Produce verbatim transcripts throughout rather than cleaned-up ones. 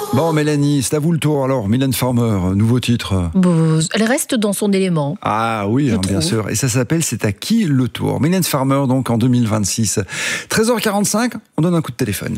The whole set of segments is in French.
Bon, Mélanie, c'est à vous le tour alors. Mylène Farmer, nouveau titre. Bon, elle reste dans son élément. Ah oui, hein, bien sûr. Et ça s'appelle C'est à qui le tour? Mylène Farmer, donc en deux mille vingt-six. treize heures quarante-cinq, on donne un coup de téléphone.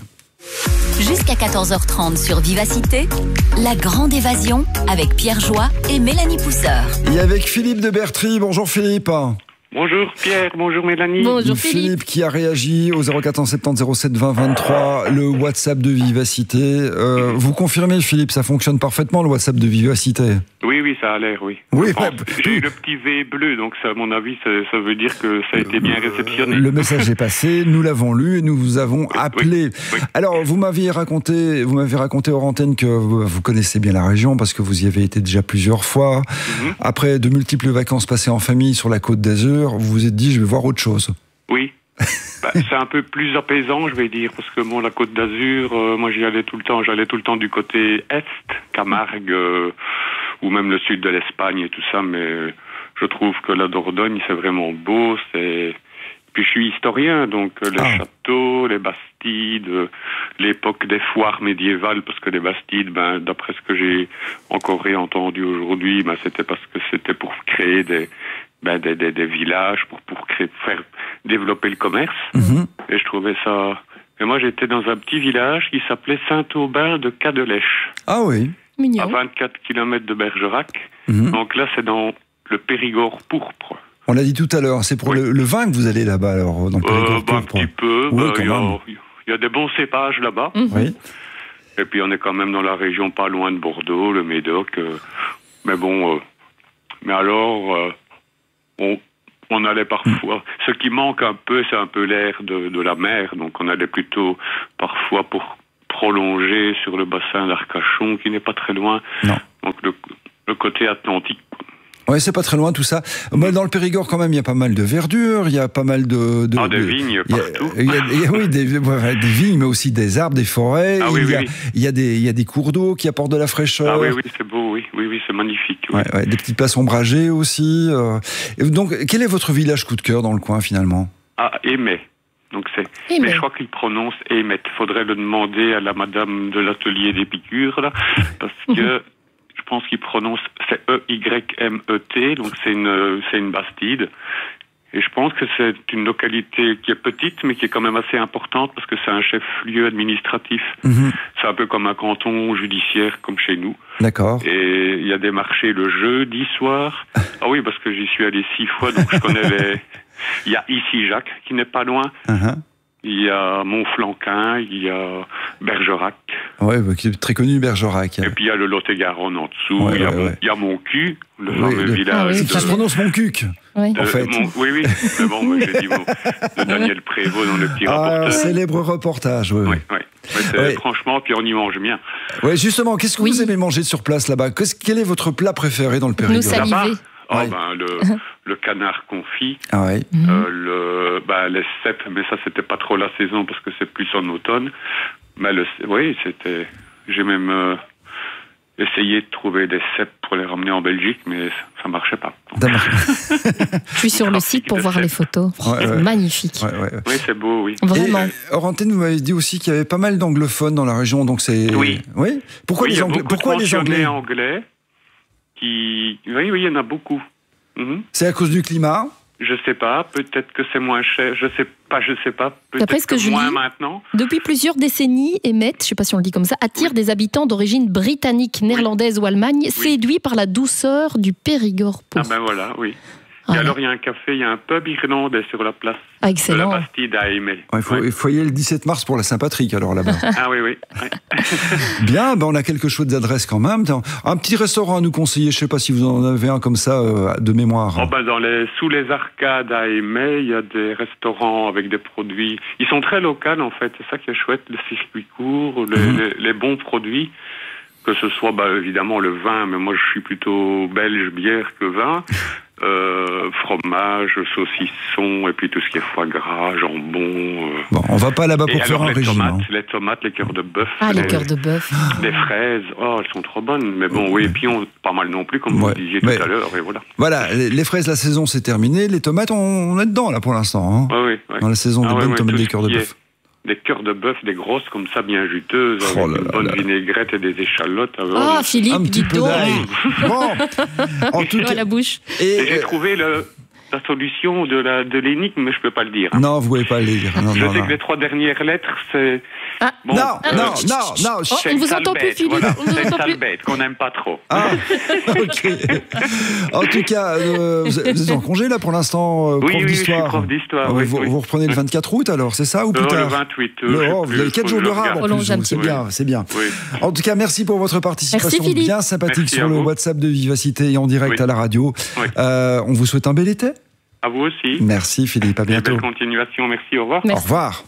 Jusqu'à quatorze heures trente sur Vivacité, la grande évasion avec Pierre Joie et Mélanie Pousseur. Et avec Philippe de Bertry. Bonjour Philippe. Bonjour Pierre, bonjour Mélanie. Bonjour Philippe. Philippe. Qui a réagi au zéro quatre cent soixante-dix zéro sept vingt vingt-trois, le WhatsApp de Vivacité. Euh, vous confirmez Philippe, ça fonctionne parfaitement le WhatsApp de Vivacité? Oui, oui, ça a l'air, oui. Oui, Je pense- bah, J'ai eu le petit V bleu, donc ça, à mon avis, ça, ça veut dire que ça a été bien réceptionné. Le message est passé, nous l'avons lu et nous vous avons appelé. oui. Alors, vous m'aviez raconté, vous m'avez raconté hors antenne que vous, vous connaissez bien la région parce que vous y avez été déjà plusieurs fois. Mhm. Après de multiples vacances passées en famille sur la Côte d'Azur, vous vous êtes dit, je vais voir autre chose. Oui. Bah, c'est un peu plus apaisant, je vais dire, parce que bon, la Côte d'Azur, euh, moi j'y allais tout le temps, j'allais tout le temps du côté est, Camargue, euh, ou même le sud de l'Espagne et tout ça, mais je trouve que la Dordogne, c'est vraiment beau, c'est... Puis je suis historien, donc euh, les Ah. châteaux, les bastides, euh, l'époque des foires médiévales, parce que les bastides, ben, d'après ce que j'ai encore réentendu aujourd'hui, ben, c'était parce que c'était pour créer des, ben, des, des, des villages, pour, pour créer, faire développer le commerce. Mhm. Et je trouvais ça... Et moi, j'étais dans un petit village qui s'appelait Saint-Aubin de Cadelèche, Ah oui. à Mignon. vingt-quatre kilomètres de Bergerac. Mhm. Donc là, c'est dans le Périgord pourpre. On l'a dit tout à l'heure, c'est pour Oui. le, le vin que vous allez là-bas alors dans le Euh, Périgord bah, un pourpre. petit peu. Oui, bah, quand il y a- même. il y a des bons cépages là-bas. Mhm. Oui. Et puis on est quand même dans la région pas loin de Bordeaux, le Médoc. euh, mais bon, euh, mais alors, euh, on, on allait parfois... Ce qui manque un peu, c'est un peu l'air de, de la mer. Donc on allait plutôt parfois pour prolonger sur le bassin d'Arcachon, qui n'est pas très loin. Non. Donc le, le côté atlantique. Ouais, c'est pas très loin tout ça. Moi, dans le Périgord, quand même, il y a pas mal de verdure, il y a pas mal de... de Ah, des de- vignes il y a- partout. il y a- il y a- oui, des, ouais, des vignes, mais aussi des arbres, des forêts. Ah oui, il, y oui, a, oui. il, y a des, il y a des cours d'eau qui apportent de la fraîcheur. Ah oui, oui, c'est beau, oui, oui, oui, c'est magnifique. Oui. Ouais, ouais, des petites places ombragées aussi. euh. Et donc, quel est votre village coup de cœur dans le coin, finalement? Ah, Aimé. Donc c'est. Aimé. Mais je crois qu'il prononce Émet. Faudrait le demander à la madame de l'atelier d'épicure, là, parce que je pense qu'il prononce, c'est E Y M E T, donc c'est une, c'est une bastide. Et je pense que c'est une localité qui est petite, mais qui est quand même assez importante, parce que c'est un chef-lieu administratif. Mhm. C'est un peu comme un canton judiciaire, comme chez nous. D'accord. Et il y a des marchés le jeudi soir. Ah oui, parce que j'y suis allé six fois, donc je connais les... Il y a ici Jacques, qui n'est pas loin. Uh-huh. Il y a Montflanquin, il y a Bergerac. Ouais, bah, qui est très connu, Bergerac. Et puis il y a le Lot-et-Garonne en dessous. Ouais, il, y a ouais, mon, ouais. il y a Montcuq, le Oui, fameux le- Ah oui, village. Ça se prononce Montcuq. Oui. de- en fait. Mon- oui, oui. Mais bon, moi, j'ai dit Mon- de Daniel Prévost dans le petit Ah, rapporteur. célèbre reportage, oui. Oui, oui. Ouais, c'est- Ouais. Franchement, puis on y mange bien. Ouais, justement, qu'est-ce que Oui. vous aimez manger sur place là-bas? Qu'est-ce- Quel est votre plat préféré dans le Nous Périgord? saliver. Là-bas, oh, Ouais. ben, le, le canard confit, Ah ouais. euh, le, ben, les cèpes, mais ça, c'était pas trop la saison parce que c'est plus en automne. Mais le, oui, c'était. J'ai même euh, essayé de trouver des cèpes pour les ramener en Belgique, mais ça marchait pas. Donc, D'accord. Je suis sur le site pour voir les photos. Ouais, ouais. Magnifique. Ouais, ouais. oui, c'est beau, oui. Vraiment. Et, euh, hors antenne, vous m'avez dit aussi qu'il y avait pas mal d'anglophones dans la région, donc c'est. Oui. Oui. Pourquoi Oui, il y les a Anglais? beaucoup Pourquoi de les Anglais? pensionnés anglais qui. Oui, oui, il y en a beaucoup. Mhm. C'est à cause du climat. Je sais pas, peut-être que c'est moins cher, je sais pas, je sais pas, D'après peut-être ce que que je moins lis, maintenant. Depuis plusieurs décennies, Emmet, je ne sais pas si on le dit comme ça, attire des habitants d'origine britannique, néerlandaise ou Allemagne, séduits par la douceur du Périgord Ah pourpre. ben voilà, oui. Ah Et ouais. alors il y a un café, il y a un pub irlandais sur la place Ah, de la excellent. Bastide à Aimé. Ouais, Il faut, Ouais. il faut y aller le dix-sept mars pour la Saint-Patrick, alors là-bas. Ah oui, oui. Ouais. Bien, ben on a quelque chose d'adresse quand même. Un petit restaurant à nous conseiller, je ne sais pas si vous en avez un comme ça euh, de mémoire. Oh ben dans les, sous les arcades à Aimé, il y a des restaurants avec des produits. Ils sont très locaux en fait, c'est ça qui est chouette, le circuit court, les, Mhm. les, les bons produits. Que ce soit bah, évidemment le vin, mais moi je suis plutôt belge bière que vin. Euh, fromage, saucisson, et puis tout ce qui est foie gras, jambon. Euh. Bon, on va pas là-bas Et pour faire alors un les régime. tomates, hein. les tomates, les cœurs de bœuf, Ah, les les, cœurs de bœuf. les fraises, oh elles sont trop bonnes. Mais bon, oui, et puis on, pas mal non plus, comme Ouais, vous disiez mais- tout à l'heure, et voilà. Voilà, les, les fraises, la saison c'est terminé. Les tomates, on, on est dedans là pour l'instant. Hein, Ouais, oui, ouais. dans la saison Ah des ouais, bonnes ouais, tomates tout des ce cœurs de qui est- bœuf. des cœurs de bœuf, des grosses comme ça, bien juteuses, Oh avec là une là bonne là. vinaigrette et des échalotes. Alors, Ah, Un Philippe, petit dis peu donc. d'ail. Bon, en tout À cas, la bouche. et et, j'ai trouvé le, la solution de la de l'énigme, mais je peux pas le dire. hein. non, vous pouvez pas le dire. Non, je non, sais non. que les trois dernières lettres, c'est... Ah. Bon, Non, euh, non, non, non. Oh, chut. c'est on une vous sale entend plus, bête, Philippe. voilà. On vous C'est une entend sale plus. bête qu'on n'aime pas trop. Ah, ok. En tout cas, euh, vous êtes en congé là pour l'instant, euh, Oui, prof oui, oui, je suis d'histoire. prof d'histoire, Euh, oui, vous, oui. vous reprenez le vingt-quatre août alors, c'est ça ou plus Euh, le tard vingt-huit. euh, Le- je sais oh, plus, vous avez quatre faut jours que de je rab en regarde. Prolonge plus, un vous, petit c'est peu. bien, c'est bien. Oui. En tout cas, merci pour votre participation Merci, Philippe. bien sympathique Merci sur à le vous. WhatsApp de Vivacité et en direct Oui. à la radio. Oui. Euh, on vous souhaite un bel été. À vous aussi. Merci Philippe, à Et bientôt. belle continuation. Merci, au revoir. Au Merci. revoir.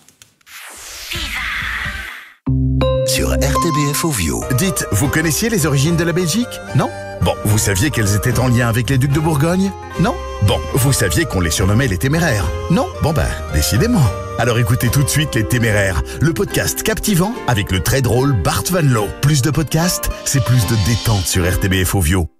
Sur R T B F Ovio. Dites, vous connaissiez les origines de la Belgique? Non? Bon, vous saviez qu'elles étaient en lien avec les ducs de Bourgogne? Non? Bon, vous saviez qu'on les surnommait les Téméraires? Non? Bon ben, décidément. Alors écoutez tout de suite Les Téméraires, le podcast captivant avec le très drôle Bart Van Loo. Plus de podcasts, c'est plus de détente sur R T B F Ovio.